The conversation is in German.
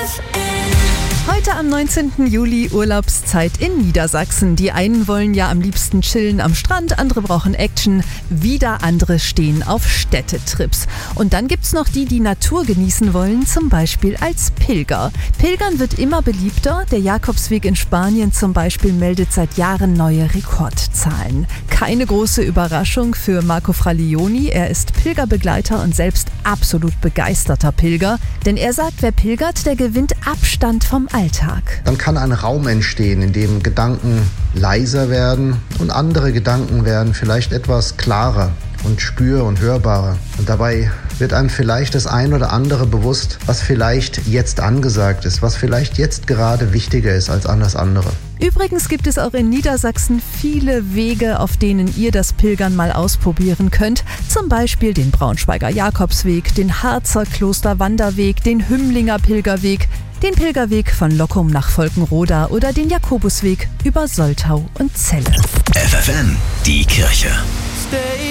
Heute am 19. Juli Urlaubszeit in Niedersachsen. Die einen wollen ja am liebsten chillen am Strand, andere brauchen Action, wieder andere stehen auf Städtetrips. Und dann gibt's noch die, die Natur genießen wollen, zum Beispiel als Pilger. Pilgern wird immer beliebter. Der Jakobsweg in Spanien zum Beispiel meldet seit Jahren neue Rekordzahlen. Keine große Überraschung für Marco Fralioni. Er ist Pilgerbegleiter und selbst absolut begeisterter Pilger. Denn er sagt, wer pilgert, der gewinnt Abstand vom Alltag. Dann kann ein Raum entstehen, in dem Gedanken leiser werden und andere Gedanken werden vielleicht etwas klarer und spür- und hörbarer. Und dabei wird einem vielleicht das ein oder andere bewusst, was vielleicht jetzt angesagt ist, was vielleicht jetzt gerade wichtiger ist als alles andere. Übrigens gibt es auch in Niedersachsen viele Wege, auf denen ihr das Pilgern mal ausprobieren könnt. Zum Beispiel den Braunschweiger Jakobsweg, den Harzer Klosterwanderweg, den Hümmlinger Pilgerweg, den Pilgerweg von Lockum nach Volkenroda oder den Jakobusweg über Soltau und Celle. FFN, die Kirche.